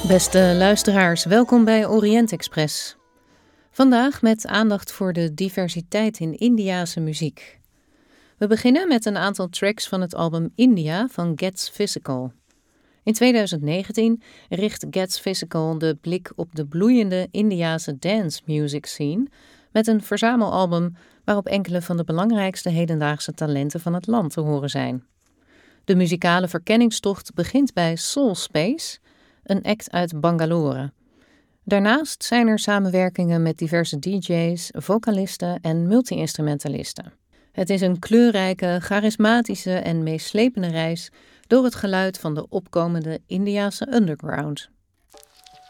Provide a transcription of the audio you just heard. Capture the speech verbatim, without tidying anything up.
Beste luisteraars, welkom bij Orient Express. Vandaag met aandacht voor de diversiteit in Indiase muziek. We beginnen met een aantal tracks van het album India van Gets Physical. In twintig negentien richt Gets Physical de blik op de bloeiende Indiase dance music scene met een verzamelalbum waarop enkele van de belangrijkste hedendaagse talenten van het land te horen zijn. De muzikale verkenningstocht begint bij Soul Space, een act uit Bangalore. Daarnaast zijn er samenwerkingen met diverse D J's, vocalisten en multi-instrumentalisten. Het is een kleurrijke, charismatische en meeslepende reis door het geluid van de opkomende Indiase underground.